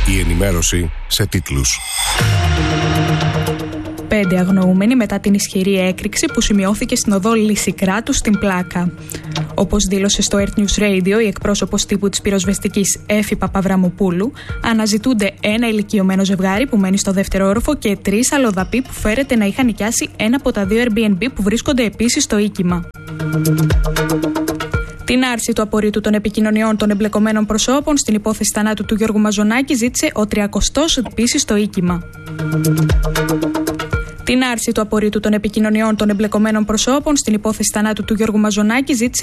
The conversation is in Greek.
Η ενημέρωση σε τίτλους. 5 αγνοούμενοι μετά την ισχυρή έκρηξη που σημειώθηκε στην οδό Λυσικράτου στην Πλάκα. Όπως δήλωσε στο Earth News Radio η εκπρόσωπος τύπου της πυροσβεστικής Έφη Παπαβραμοπούλου, αναζητούνται ένα ηλικιωμένο ζευγάρι που μένει στο δεύτερο όροφο και 3 αλλοδαποί που φέρεται να είχαν νοικιάσει ένα από τα 2 Airbnb που βρίσκονται επίσης στο οίκημα. Την άρση του απορρίτου των επικοινωνιών των εμπλεκομένων προσώπων στην υπόθεση θανάτου του Γιώργου Μαζονάκη ζήτησε ο 30ος επίσης στο οίκημα. Την άρση του απορρίτου των επικοινωνιών των εμπλεκομένων προσώπων στην υπόθεση θανάτου του Γιώργου Μαζονάκη ζήτησε